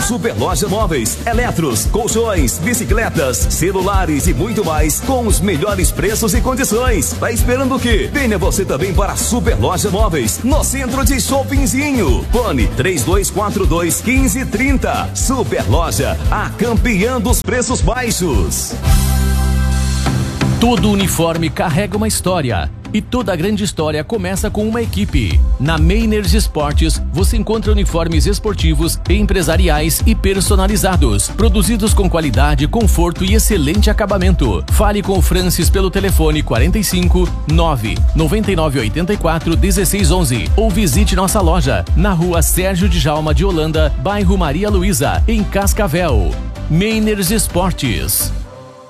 Superloja Móveis, eletros, colchões, bicicletas, celulares e muito mais com os melhores preços e condições. Tá esperando o quê? Venha você também para a Superloja Móveis, no centro de Shoppingzinho. Fone 3242-1530. Superloja, a campeã dos preços baixos. Todo uniforme carrega uma história. E toda grande história começa com uma equipe. Na Meiners Esportes, você encontra uniformes esportivos, empresariais e personalizados, produzidos com qualidade, conforto e excelente acabamento. Fale com o Francis pelo telefone 45 9 9984 1611 ou visite nossa loja na rua Sérgio Djalma de Holanda, bairro Maria Luísa, em Cascavel. Meiners Esportes.